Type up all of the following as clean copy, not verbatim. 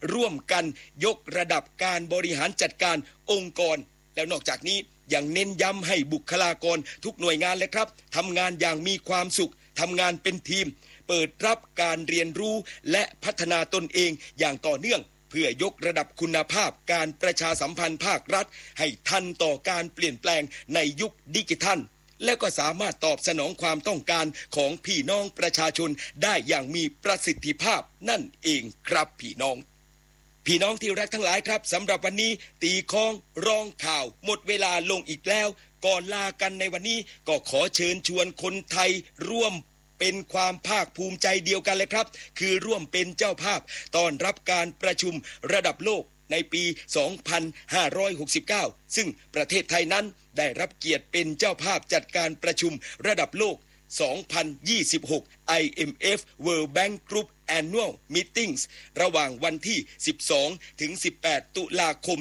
ร่วมกันยกระดับการบริหารจัดการองค์กรแล้วนอกจากนี้ยังเน้นย้ำให้บุคลากรทุกหน่วยงานเลยครับทำงานอย่างมีความสุขทำงานเป็นทีมเปิดรับการเรียนรู้และพัฒนาตนเองอย่างต่อเนื่องเพื่อยกระดับคุณภาพการประชาสัมพันธ์ภาครัฐให้ทันต่อการเปลี่ยนแปลงในยุคดิจิทัลและก็สามารถตอบสนองความต้องการของพี่น้องประชาชนได้อย่างมีประสิทธิภาพนั่นเองครับพี่น้องที่รักทั้งหลายครับสำหรับวันนี้ตีค้องร้องข่าวหมดเวลาลงอีกแล้วก่อนลากันในวันนี้ก็ขอเชิญชวนคนไทยร่วมเป็นความภาคภูมิใจเดียวกันเลยครับคือร่วมเป็นเจ้าภาพต้อนรับการประชุมระดับโลกในปี 2569 ซึ่งประเทศไทยนั้นได้รับเกียรติเป็นเจ้าภาพจัดการประชุมระดับโลก 2026 IMF World Bank Group Annual Meetings ระหว่างวันที่ 12 ถึง 18 ตุลาคม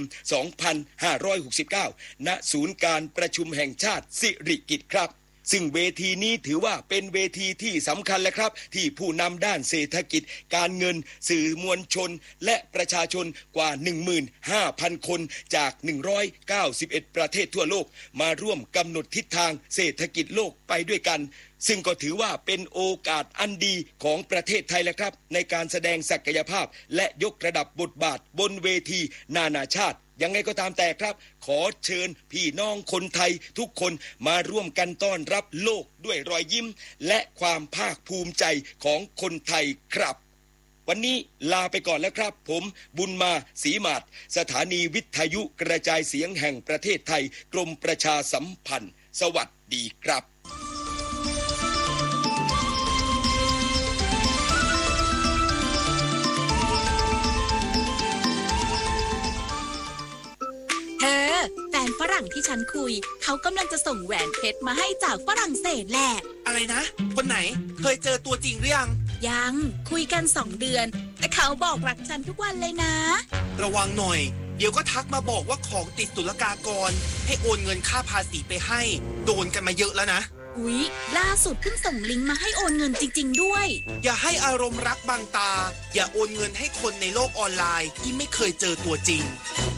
2569 ณ ศูนย์การประชุมแห่งชาติสิริกิติ์ครับซึ่งเวทีนี้ถือว่าเป็นเวทีที่สำคัญและครับที่ผู้นำด้านเศรษฐกิจการเงินสื่อมวลชนและประชาชนกว่า 15,000 คนจาก 191 ประเทศทั่วโลกมาร่วมกำหนดทิศทางเศรษฐกิจโลกไปด้วยกันซึ่งก็ถือว่าเป็นโอกาสอันดีของประเทศไทยแหละครับในการแสดงศักยภาพและยกระดับบทบาทบนเวทีนานาชาติยังไงก็ตามแต่ครับขอเชิญพี่น้องคนไทยทุกคนมาร่วมกันต้อนรับโลกด้วยรอยยิ้มและความภาคภูมิใจของคนไทยครับวันนี้ลาไปก่อนแล้วครับผมบุญมาศรีมาศสถานีวิทยุกระจายเสียงแห่งประเทศไทยกรมประชาสัมพันธ์สวัสดีครับแฟนฝรั่งที่ฉันคุยเขากำลังจะส่งแหวนเพชรมาให้จากฝรั่งเศสแหละอะไรนะคนไหนเคยเจอตัวจริงหรือยังคุยกัน2 เดือนแต่เขาบอกรักฉันทุกวันเลยนะระวังหน่อยเดี๋ยวก็ทักมาบอกว่าของติดศุลกากรให้โอนเงินค่าภาษีไปให้โดนกันมาเยอะแล้วนะอุ๊ยล่าสุดเพิ่งส่งลิงก์มาให้โอนเงินจริงๆด้วยอย่าให้อารมณ์รักบังตาอย่าโอนเงินให้คนในโลกออนไลน์ที่ไม่เคยเจอตัวจริง